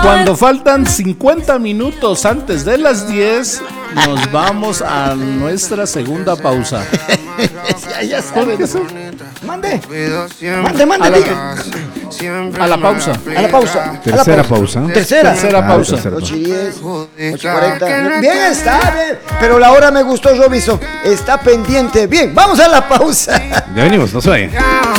Cuando faltan 50 minutos antes de las 10, nos vamos a nuestra segunda pausa. ya sabes. Mande. A la pausa. Tercera pausa. Tercera pausa. 8:10, 8:40. Bien, está bien. Pero la hora me gustó, Robinson. Está pendiente. Bien, vamos a la pausa. Ya venimos, no se vayan.